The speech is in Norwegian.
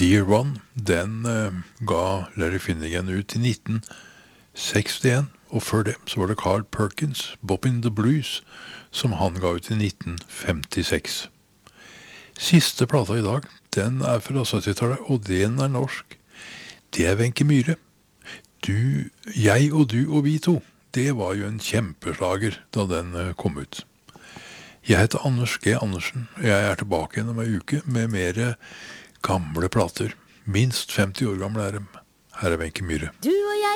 Dear One, den ga Larry Finnegan ut i 1961, og før det så var det Carl Perkins, Bobbin the Blues, som han ga ut i 1956. Siste plata i dag, den fra 70-tallet, og den norsk. Det Wenche Myhre. Jeg og du og vi to, det var jo en kjempeslager da den kom ut. Jeg heter Anders G. Andersen, og jeg tilbake igjen om en uke med mer gamle plater. Minst 50 år gamle dem. Her Wenche Myhre. Du og jeg